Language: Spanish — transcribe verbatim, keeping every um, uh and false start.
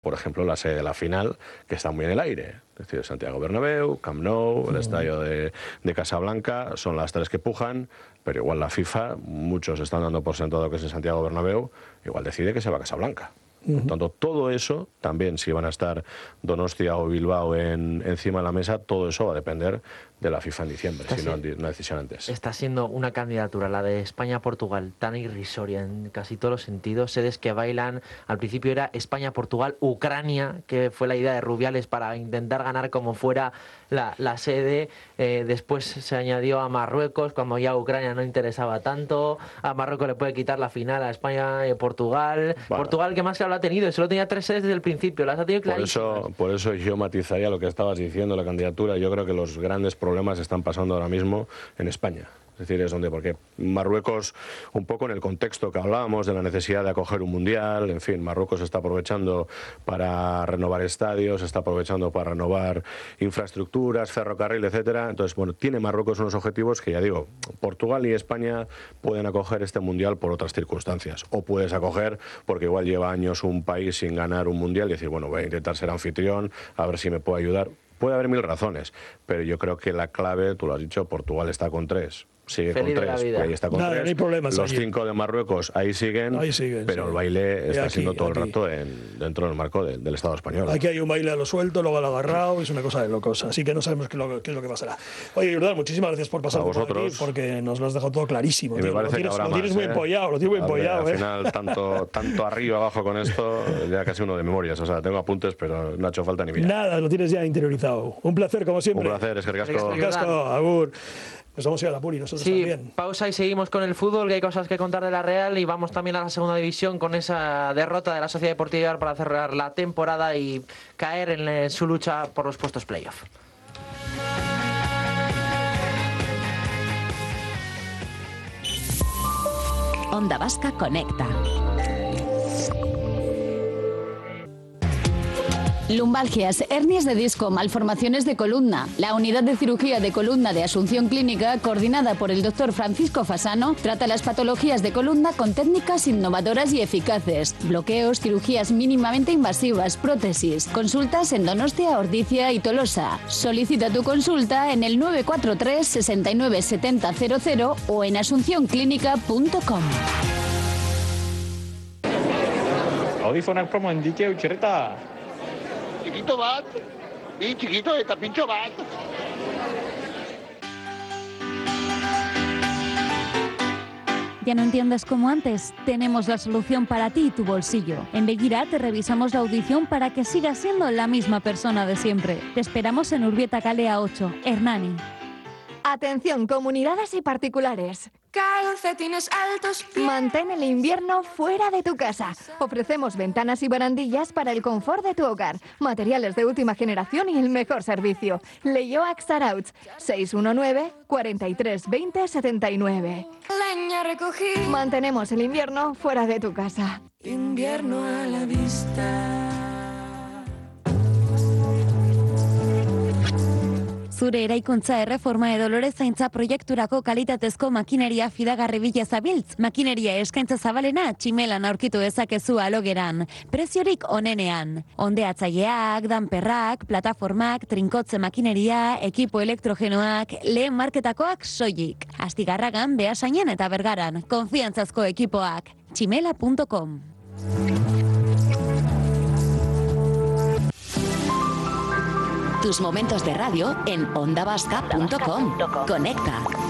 por ejemplo, la sede de la final, que está muy en el aire. Es decir, Santiago Bernabéu, Camp Nou, el estadio de, de Casablanca, son las tres que pujan, pero igual la FIFA, muchos están dando por sentado que es en Santiago Bernabéu, igual decide que se va a Casablanca. Por tanto, todo eso, también si van a estar Donostia o Bilbao en, encima de la mesa, todo eso va a depender de la FIFA en diciembre, si no una decisión antes. Está siendo una candidatura, la de España-Portugal, tan irrisoria en casi todos los sentidos. Sedes que bailan, al principio era España-Portugal-Ucrania, que fue la idea de Rubiales para intentar ganar como fuera la, la sede. Eh, después se añadió a Marruecos, cuando ya Ucrania no interesaba tanto. A Marruecos le puede quitar la final a España-Portugal. Bueno. Portugal, que más que lo ha tenido, solo tenía tres sedes desde el principio, las ha tenido clarísimas. Por eso, por eso yo matizaría lo que estabas diciendo, la candidatura. Yo creo que los grandes problemas problemas están pasando ahora mismo en España. Es decir, es donde, porque Marruecos, un poco en el contexto que hablábamos de la necesidad de acoger un mundial, en fin, Marruecos está aprovechando para renovar estadios, está aprovechando para renovar infraestructuras, ferrocarril, etcétera. Entonces, bueno, tiene Marruecos unos objetivos que, ya digo, Portugal y España pueden acoger este mundial por otras circunstancias. O puedes acoger porque igual lleva años un país sin ganar un mundial y decir, bueno, voy a intentar ser anfitrión, a ver si me puedo ayudar. Puede haber mil razones, pero yo creo que la clave, tú lo has dicho, Portugal está con tres. Sigue Feliz con tres, ahí está con Nada, tres. No hay problemas los allí. cinco de Marruecos ahí siguen, ahí siguen pero sí. el baile está aquí, siendo todo aquí. el rato en, dentro del marco de, del Estado español. Aquí hay un baile a lo suelto, luego al agarrado, es una cosa de locos, así que no sabemos qué, lo, qué es lo que pasará. Oye, Jordán, muchísimas gracias por pasar por aquí, porque nos lo has dejado todo clarísimo. Y me tío. parece lo tienes, que habrá lo tienes más, muy ¿eh? empollado, lo tienes muy empollado. Al ¿eh? final, tanto, tanto arriba abajo con esto, ya casi uno de memorias. O sea, tengo apuntes, pero no ha hecho falta ni mirar. Nada, lo tienes ya interiorizado. Un placer, como siempre. Un placer, es que ricasco. Es que ricasco, agur. Nos vamos a ir a la Puri, nosotros sí, también. Pausa y seguimos con el fútbol, que hay cosas que contar de la Real, y vamos también a la segunda división con esa derrota de la Sociedad Deportiva Eibar para cerrar la temporada y caer en su lucha por los puestos playoff. Onda Vasca Conecta. Lumbalgias, hernias de disco, malformaciones de columna. La unidad de cirugía de columna de Asunción Clínica, coordinada por el doctor Francisco Fasano, trata las patologías de columna con técnicas innovadoras y eficaces. Bloqueos, cirugías mínimamente invasivas, prótesis. Consultas en Donostia, Ordizia y Tolosa. Solicita tu consulta en el nueve cuatro tres, sesenta y nueve, setenta, cero cero o en asunción clínica punto com. Audifonak promo indike utxerreta. Chiquito bat, y chiquito eta pincho bat. ¿Ya no entiendes como antes? Tenemos la solución para ti y tu bolsillo. En Begira te revisamos la audición para que sigas siendo la misma persona de siempre. Te esperamos en Urbieta Calea ocho, Hernani. Atención, comunidades y particulares. Calcetines altos. Mantén el invierno fuera de tu casa. Ofrecemos ventanas y barandillas para el confort de tu hogar, materiales de última generación y el mejor servicio. Leioac Sarauch, seis uno nueve, cuatro tres dos cero, siete nueve. Leña recogí. Mantenemos el invierno fuera de tu casa. Invierno a la vista. Zure eraikuntza erreforma edo lorezaintza proiekturako kalitatezko makineria fidagarri bila zabiltz. Makineria eskaintza zabalena Tximelan aurkitu dezakezu alogeran. Preziorik onenean. Ondeatzaileak, danperrak, plataformak, trinkotze makineria, ekipo elektrogenoak, lehen marketakoak soilik. Astigarragan, Beasainen eta Bergaran. Konfiantzazko ekipoak. tximela punto com. Tus momentos de radio en onda vasca punto com. Conecta.